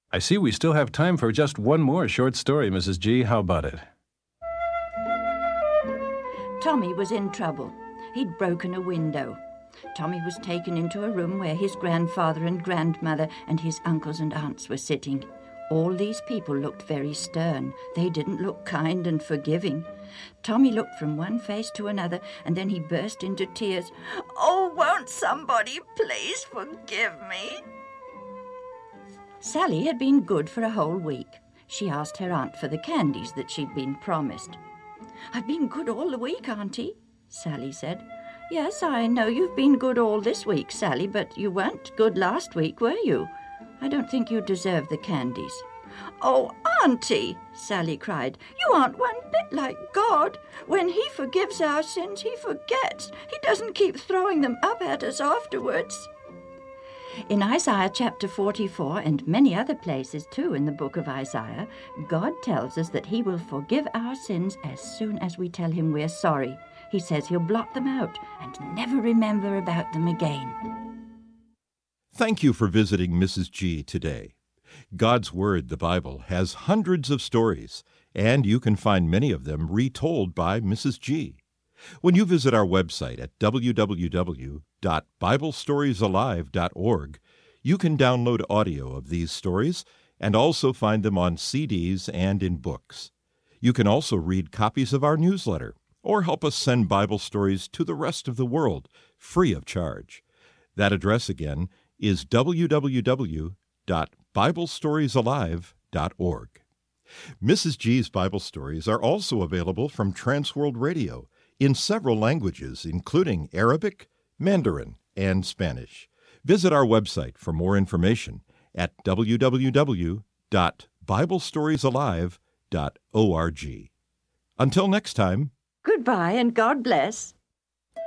I see we still have time for just one more short story, Mrs. G. How about it? Tommy was in trouble. He'd broken a window. Tommy was taken into a room where his grandfather and grandmother and his uncles and aunts were sitting. All these people looked very stern. They didn't look kind and forgiving. Tommy looked from one face to another, and then he burst into tears. "Oh, won't somebody please forgive me?" Sally had been good for a whole week. She asked her aunt for the candies that she'd been promised. "I've been good all the week, Auntie," Sally said. "Yes, I know you've been good all this week, Sally, but you weren't good last week, were you? I don't think you deserve the candies." "Oh, Auntie," Sally cried, "you aren't one bit like God. When he forgives our sins, he forgets. He doesn't keep throwing them up at us afterwards." In Isaiah chapter 44 and many other places too in the book of Isaiah, God tells us that he will forgive our sins as soon as we tell him we're sorry. He says he'll blot them out and never remember about them again. Thank you for visiting Mrs. G today. God's Word, the Bible, has hundreds of stories, and you can find many of them retold by Mrs. G. When you visit our website at www.biblestoriesalive.org, you can download audio of these stories and also find them on CDs and in books. You can also read copies of our newsletter or help us send Bible stories to the rest of the world free of charge. That address again is www.biblestoriesalive.org. Mrs. G's Bible stories are also available from Transworld Radio in several languages, including Arabic, Mandarin, and Spanish. Visit our website for more information at www.biblestoriesalive.org. Until next time. Goodbye and God bless.